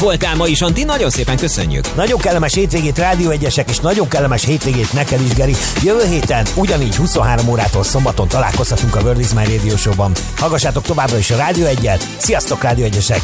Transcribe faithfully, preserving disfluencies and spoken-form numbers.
voltál ma is, Antti, nagyon szépen köszönjük. Nagyon kellemes hétvégét, Rádió Egyesek, és nagyon kellemes hétvégét neked is, Geri. Jövő héten ugyanígy huszonhárom órától szombaton találkozhatunk a World is My Radio Show-ban. Hallgassátok továbbra is a Rádió Egyet. Sziasztok, Rádió Egyesek!